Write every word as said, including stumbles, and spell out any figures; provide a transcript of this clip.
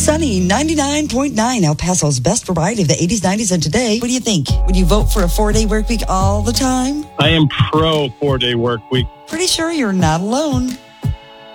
Sunny ninety-nine point nine, El Paso's best variety of the eighties, nineties, and today. What do you think? Would you vote for a four-day work week all the time? I am pro four-day work week. Pretty sure you're not alone.